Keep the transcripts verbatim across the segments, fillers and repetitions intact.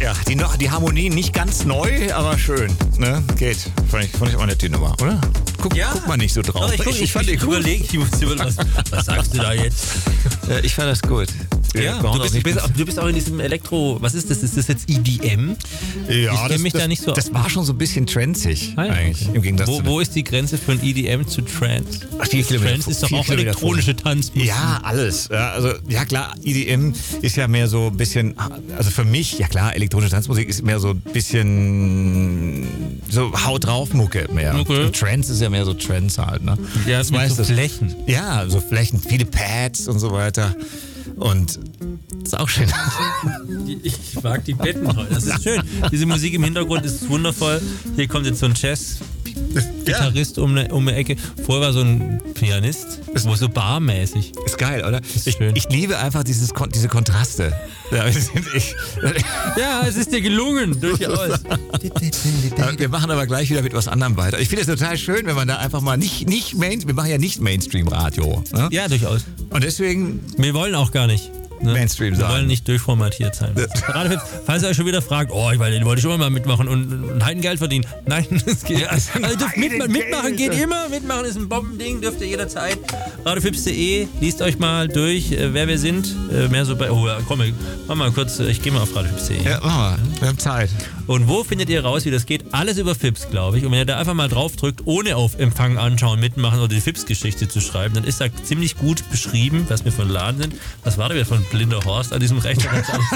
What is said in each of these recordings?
Ja, die, noch, die Harmonie nicht ganz neu, aber schön. Ne? Geht. Fand ich, fand ich auch eine nette Nummer, oder? Guck, ja. guck mal nicht so drauf. Oh, ich, guck, ich, ich fand ich überlege, ich muss über was, was sagst du da jetzt? Ja, ich fand das gut. Ja, du bist, bist, du bist auch in diesem Elektro, was ist das? Ist das jetzt E D M? Ja, ich das, mich das, da nicht so das war schon so ein bisschen transig ah, ja, eigentlich. Okay. Im Gegensatz wo, zu wo ist die Grenze von E D M zu Trance? Ach, vier Kilometer. Trance ist doch auch elektronische Tanzmusik. Ja, alles. Ja, also, ja klar, E D M ist ja mehr so ein bisschen, also für mich, ja klar, elektronische Tanzmusik ist mehr so ein bisschen so Haut drauf Mucke mehr. Okay. Und Trance ist ja mehr so Trance halt, ne? Ja, das mit so Flächen. Ja, so Flächen, viele Pads und so weiter. Und das ist auch schön. Ich mag die Betten heute. Das ist schön. Diese Musik im Hintergrund ist wundervoll. Hier kommt jetzt so ein Jazz-Gitarrist ja. um eine um eine Ecke. Vorher war so ein Pianist, wo so barmäßig. Ist geil, oder? Ist ich, schön. ich liebe einfach dieses, diese Kontraste. Ja, ich, ja, es ist dir gelungen, durchaus. Wir machen aber gleich wieder mit was anderem weiter. Ich finde es total schön, wenn man da einfach mal nicht, nicht Main, wir machen ja nicht Mainstream-Radio. Ne? Ja, durchaus. Und deswegen... Wir wollen auch gar nicht. Ne? Mainstream Wir sagen. wollen nicht durchformatiert sein. Gerade falls ihr euch schon wieder fragt, oh, ich wollte ich immer mal mitmachen und, und Heidengeld verdienen. Nein, das geht. Also, mit, mitmachen geht immer. Mitmachen ist ein Bombending, dürft ihr jederzeit. radiofips punkt de, liest euch mal durch, äh, wer wir sind. Äh, mehr so bei. Oh, ja, komm, mach mal kurz, ich gehe mal auf radiofips punkt de. Ja, mach mal. Wir haben Zeit. Und wo findet ihr raus, wie das geht? Alles über Fips, glaube ich. Und wenn ihr da einfach mal drauf drückt, ohne auf Empfang anschauen, mitmachen oder die Fips-Geschichte zu schreiben, dann ist da ziemlich gut beschrieben, was wir für ein Laden sind. Was war da wieder von Blinder Horst an diesem Rechner?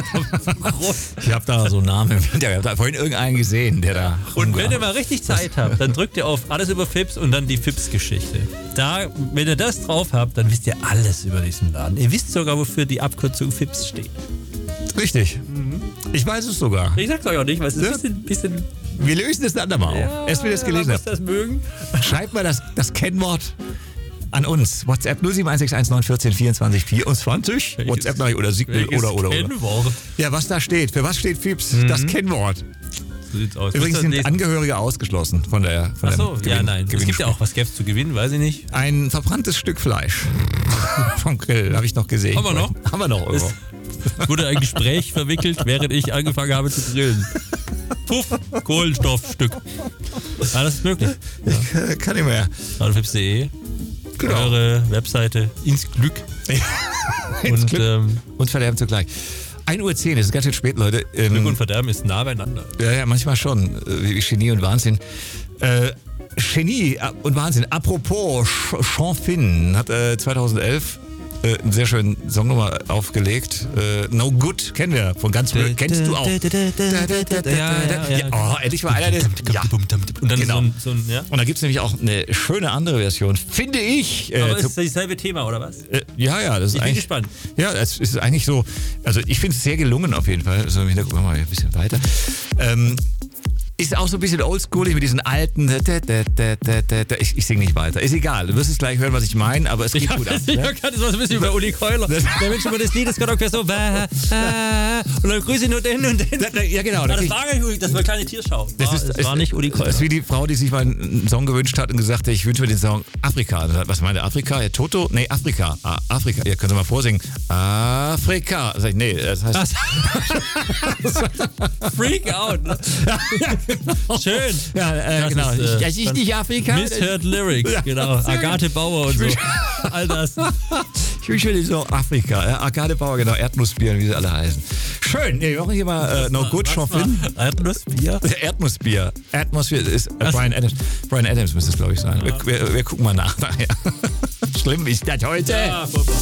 Ich habe da so einen Namen im Hintergrund. Ich habe da vorhin irgendeinen gesehen, der da. Und wenn ihr mal richtig Zeit habt, dann drückt ihr auf Alles über Fips und dann die Fips-Geschichte. Da, wenn ihr das drauf habt, dann wisst ihr alles über diesen Laden. Ihr wisst sogar, wofür die Abkürzung Fips steht. Richtig. Mhm. Ich weiß es sogar. Ich sag's euch auch nicht, weil es ist ein bisschen, bisschen. Wir lösen es dann andermal Ja, auf. Erst, wie das gelesen man habt. muss das mögen. Schreibt mal das, das Kennwort an uns. WhatsApp null sieben eins sechs eins neun eins vier vierundzwanzig vierundzwanzig. WhatsApp oder Signal oder oder oder. Kennwort. Ja, was da steht. Für was steht Fips? Mhm. Das Kennwort. So sieht's aus. Übrigens sind Angehörige ausgeschlossen von der von Achso, dem ja, Gewinn, nein. Es gibt ja auch was gäbe es zu gewinnen, weiß ich nicht. Ein verbranntes Stück Fleisch vom Grill, habe ich noch gesehen. Haben wir noch? Haben wir noch. Es wurde ein Gespräch verwickelt, während ich angefangen habe zu grillen. Puff, Kohlenstoffstück. Ah, das ist möglich. Ja. Ich kann nicht mehr. radiofips punkt de, Genau. eure Webseite ins Glück. ins und, Glück. Ähm, und Verderben zugleich. ein Uhr zehn, es ist ganz schön spät, Leute. Ähm, Glück und Verderben ist nah beieinander. Ja, ja, manchmal schon. Wie Genie und Wahnsinn. Äh, Genie und Wahnsinn. Apropos, Sean Finn hat äh, zweitausendelf äh, einen sehr schönen Song nochmal aufgelegt. Äh, No Good, kennen wir von ganz früh. Kennst du auch? Ja, oh, endlich mal einer, der... Ja, und dann genau. so ein, so ein, ja? Und da gibt es nämlich auch eine schöne andere Version, finde ich. Äh, Aber zu, ist das dasselbe Thema, oder was? äh, ja, ja, das ist Ich bin eigentlich... gespannt. Ja, es ist eigentlich so, also ich finde es sehr gelungen auf jeden Fall. Also im Hintergrund machen wir mal ein bisschen weiter. Ähm, ist auch so ein bisschen oldschoolig mit diesen alten. Ich, ich singe nicht weiter. Ist egal. Du wirst es gleich hören, was ich meine, aber es geht gut ab. Ich habe das war so ein bisschen wie bei Uli Keuler. Der Mensch über das Lied, das gerade auch so. Und dann grüße ich nur den und den. Ja, genau. Das war gar nicht Uli, das war eine kleine Tierschau. Das, War, ist, das war nicht Uli Keuler. Das ist wie die Frau, die sich mal einen Song gewünscht hat und gesagt hat, ich wünsche mir den Song Afrika. Was meint er? Afrika? Ja, Toto? Nee, Afrika. Ah, Afrika. Ja, können Sie mal vorsingen. Afrika. Sag ich, nee, das heißt... Freak out. Ne? Schön. Ja, äh, genau. Ist, äh, ich, ich nicht Afrika. Misheard Lyrics, Ja, genau. Agathe Bauer und so. All das. Ich wünsche mir so Afrika. Ja, Agathe Bauer, genau. Erdnussbier, wie sie alle heißen. Schön. Nee, wir machen hier mal äh, No Good, Sean Finn. Erdnussbier? Erdnussbier. Erdnussbier ist äh, Brian Adams. Brian Adams müsste es, glaube ich, sein. Wir, wir, wir gucken mal nach nachher. Schlimm ist das heute. Ja,